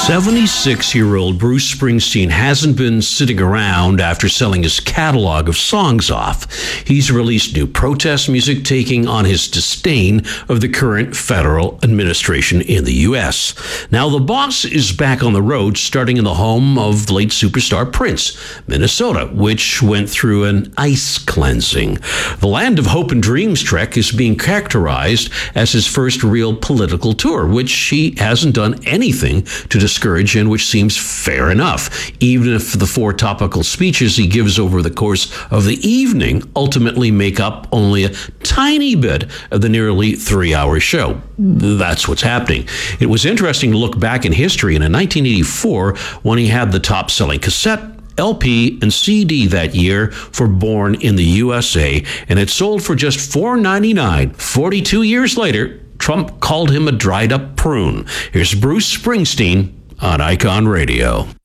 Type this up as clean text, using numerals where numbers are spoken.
76-year-old Bruce Springsteen hasn't been sitting around after selling his catalog of songs off. He's released new protest music taking on his disdain of the current federal administration in the U.S. Now, the boss is back on the road, starting in the home of the late superstar Prince, Minnesota, which went through an ice cleansing. The Land of Hope and Dreams trek is being characterized as his first real political tour, which he hasn't done anything to discourage, and which seems fair enough, even if the 4 topical speeches he gives over the course of the evening ultimately make up only a tiny bit of the nearly 3-hour show. That's what's happening. It was interesting to look back in history, and in 1984, when he had the top-selling cassette, LP, and CD that year for Born in the USA, and it sold for just $4.99. 42 years later, Trump called him a dried-up prune. Here's Bruce Springsteen on Icon Radio.